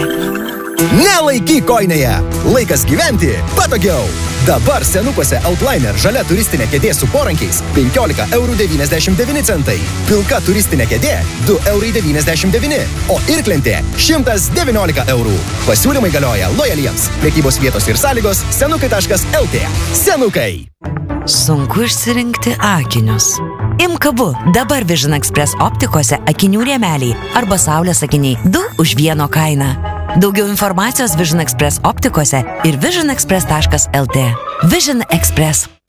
Nelaikyk kojinėje. Laikas gyventi patogiau. Dabar senukuose Outliner žalia turistinė kėdė su porankiais 15,99 €. Pilka turistinė kėdė 2,99 €, o irklentė 119 €. Pasiūlymai galioja lojaliems. Prekybos vietos ir sąlygos senukai.lt. Senukai. Sunku išsirinkti akinius. Imk abu. Dabar Vision Express optikose akinių rėmeliai arba saulės akiniai 2 už 1 kainą. Daugiau informacijos Vision Express optikose ir visionexpress.lt. Vision Express.